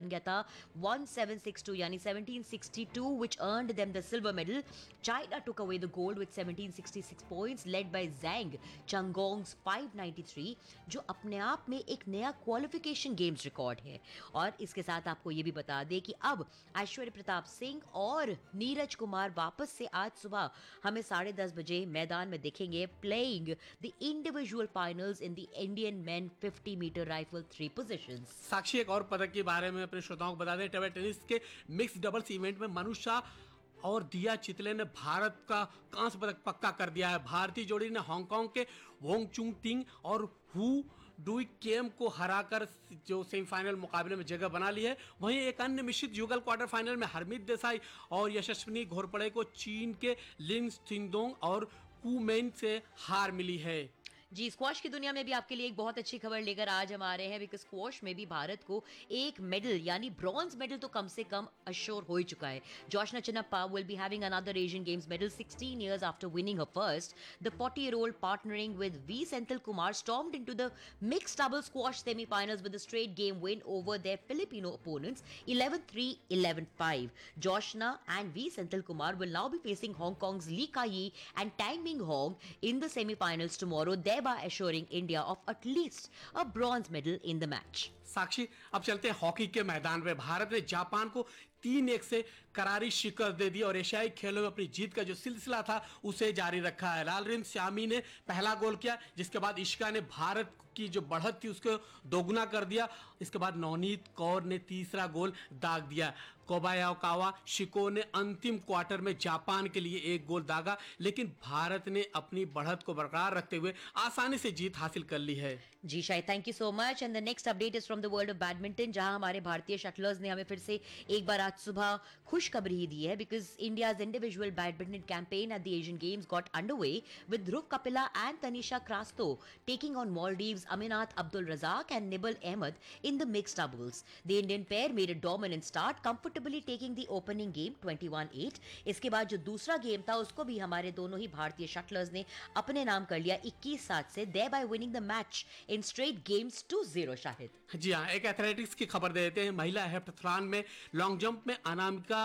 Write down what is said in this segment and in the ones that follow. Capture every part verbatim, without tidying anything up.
बन गया था seventeen sixty-two यानी seventeen sixty-two which earned them the silver medal. China took away the gold with seventeen sixty-six points led by Zhang Changong's five ninety-three जो अपने आप में एक नया क्वालिफिकेशन गेम्स रिकॉर्ड है। और इसके साथ आपको ये भी बता दें कि अब ऐश्वर्य प्रताप सिंह और नीरज कुमार वापस से आज सुबह हमें साढ़े दस बजे मैदान में दिखेंगे playing the individual finals in the Indian main fifty metre rifle three positions. साक्षी, एक और पदक के बारे में अपने श्रोताओं को बता दें, टेबल टेनिस के मिक्स डबल्स इवेंट में मनु शाह और दिया चितले ने भारत का कांस्य पदक पक्का कर दिया है। भारतीय जोड़ी ने हांगकांग के वोंग चुंग तिंग और हु डुई केम को हराकर जो सेमीफाइनल मुकाबले में जगह बना ली है। वहीं एक अन्य मिश्रित युगल क्वार्टर फाइनल में हरमीत देसाई और यशस्विनी घोरपड़े को चीन के लिन थिंगडोंग और कुमेन से हार मिली है। जी, स्क्वॉश की दुनिया में भी आपके लिए एक बहुत अच्छी खबर लेकर आज हम आ रहे हैं, बिकॉज स्क्वॉश में भी भारत को एक मेडल यानी ब्रॉन्ज मेडल तो कम से कम अश्योर हो ही चुका है। Joshna Chinnappa will be having another Asian games medal sixteen years after winning her first. The forty year old partnering with V Senthil Kumar stormed into the mixed double squash semi-finals with a straight game win over their Filipino opponents eleven three, eleven five. Joshna and V Senthil Kumar will now be facing Hong Kong's Lee Kai-yi and Tang Ming Hong in the semi-finals tomorrow, thereby assuring India of at least a bronze medal in the match. साक्षी, अब चलते हैं hockey के मैदान में। भारत ने Japan को तीन एक से करारी शिकस्त दे दी और एशियाई खेलों में अपनी जीत का जो सिलसिला था उसे जारी रखा है। लालरिन श्यामी ने पहला गोल किया, जिसके बाद इशिका ने भारत की जो बढ़त थी उसको दोगुना कर दिया। इसके बाद नवनीत कौर ने तीसरा गोल दाग दिया। कोबायाकावा शिको ने अंतिम क्वार्टर में जापान के लिए एक गोल दागा, लेकिन भारत ने अपनी बढ़त को बरकरार रखते हुए आसानी से जीत हासिल कर ली है। जी शायद, thank you so much. And the next update is from the world of badminton, जहां हमारे भारतीय शटलर्स ने हमें फिर से एक बार आज सुबह खुशखबरी ही दी है, because India's individual badminton campaign at the Asian games got underway with Dhruv Kapila and Tanisha क्रास्तो taking on Maldives अमीनात Abdul Razzaq and nibble Ahmad in the mixed doubles. The Indian pair made a dominant start, comfortably taking the opening game twenty-one eight। इसके बाद जो दूसरा game था उसको भी हमारे दोनों ही भारतीय शटलर्स ने अपने नाम कर लिया इक्कीस सात से, thereby winning the match in straight games two zero। Shahid जी हाँ, एक एथलेटिक्स की खबर दे देते हैं। महिला हेप्टाथलॉन में लॉन्ग जंप में अनामिका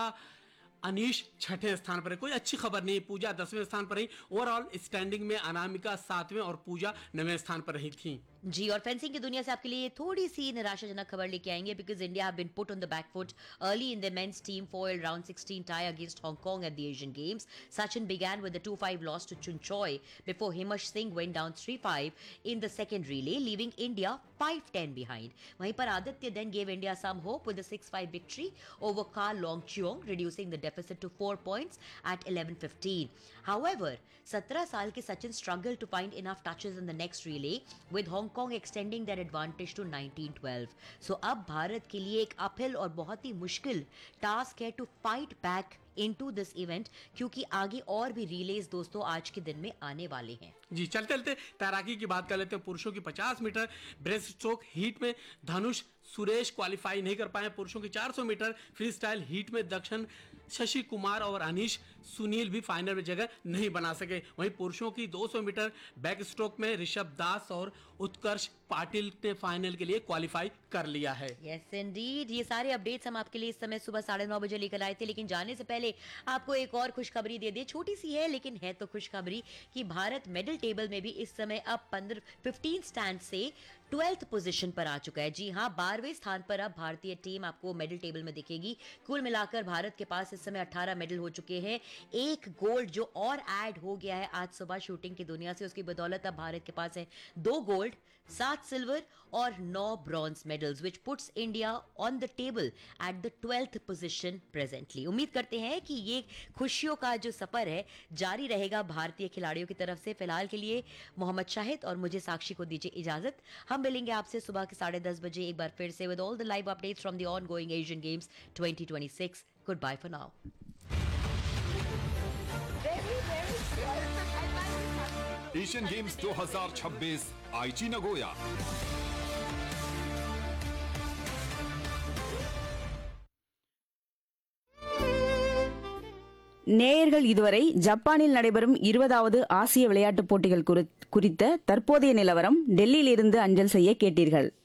अनीश छठे स्थान पर है। कोई अच्छी खबर नहीं, पूजा दसवें स्थान पर रही। ओवरऑल स्टैंडिंग में अनामिका सातवें और पूजा नवें स्थान पर रही थी। जी, और फेंसिंग की दुनिया से आपके लिए थोड़ी सी निराशाजनक खबर लेके आएंगे, because India have been put on the back foot early in the men's team foil round sixteen tie against Hong Kong at the Asian Games. Sachin began with a two five loss to Chun Choi before Himash Singh went down three five in the second relay, leaving India five ten behind. वहीं पर Aditya then gave India some hope with a six five victory over Ka Long Cheong, reducing the deficit to four points at eleven fifteen. However, seventeen साल के Sachin struggled to find enough touches in the next relay, with Hong Kong extending their advantage to nineteen twelve. So अब भारत के लिए एक uphill और बहुत ही मुश्किल task है to fight back into this event, क्योंकि आगे और भी रिलेज दोस्तों आज के दिन में आने वाले हैं। जी, चलते चलते तैराकी की बात कर लेते हैं। पुरुषों की पचास मीटर ब्रेस्ट स्ट्रोक हीट में धनुष सुरेश क्वालिफाई नहीं कर पाए। पुरुषों की चार सौ मीटर फ्री स्टाइल हीट में दक्षिण शशि कुमार और अनीश सुनील भी फाइनल में जगह नहीं बना सके। वहीं पुरुषों की दो सौ मीटर बैक स्ट्रोक में ऋषभ दास और उत्कर्ष पाटिल ने फाइनल के लिए क्वालिफाई कर लिया है। यस इंडीड, ये सारे अपडेट्स हम आपके लिए इस समय सुबह साढ़े नौ बजे लेकर आए थे, लेकिन जाने से पहले आपको एक और खुशखबरी दे दे। छोटी सी है लेकिन है तो खुशखबरी कि भारत मेडल टेबल में भी इस समय अब पंद्रह फिफ्टीन स्टैंड से ट्वेल्थ पोजीशन पर आ चुका है। जी हाँ, बारहवें स्थान पर अब भारतीय टीम आपको मेडल टेबल में दिखेगी। कुल मिलाकर भारत के पास इस समय अठारह मेडल हो चुके हैं। एक गोल्ड जो और ऐड हो गया है आज सुबह शूटिंग की दुनिया से, उसकी बदौलत अब भारत के पास है दो गोल्ड, सात सिल्वर और नौ bronze medals, which puts India on the table at the twelfth position presently. उम्मीद करते हैं कि ये खुशियों का जो सफर है जारी रहेगा भारतीय खिलाड़ियों की तरफ से। फिलहाल के लिए मोहम्मद शाहिद और मुझे साक्षी को दीजिए इजाजत। हम मिलेंगे आपसे सुबह के साढ़े दस बजे एक बार फिर से with all the live updates from the on going Asian games twenty twenty-six. Good bye for now. Asian games दो हज़ार छब्बीस आईची नगोया। நேயர்கள் இதுவரை ஜப்பானில் நடைபெறும் இருபதாவது ஆசிய விளையாட்டுப் போட்டிகள் குறித்த தற்போதைய நிலவரம் டெல்லியிலிருந்து அஞ்சல் செய்ய கேட்டீர்கள்.